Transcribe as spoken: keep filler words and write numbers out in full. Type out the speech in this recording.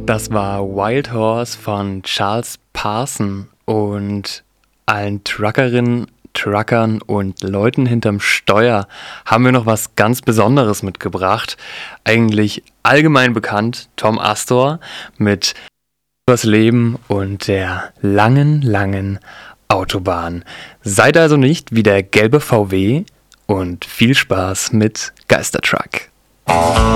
Das war Wild Horse von Charles Parson und allen Truckerinnen, Truckern und Leuten hinterm Steuer haben wir noch was ganz Besonderes mitgebracht. Eigentlich allgemein bekannt, Tom Astor mit Das Leben und der langen, langen Autobahn. Seid also nicht wie der gelbe V W und viel Spaß mit Geistertruck.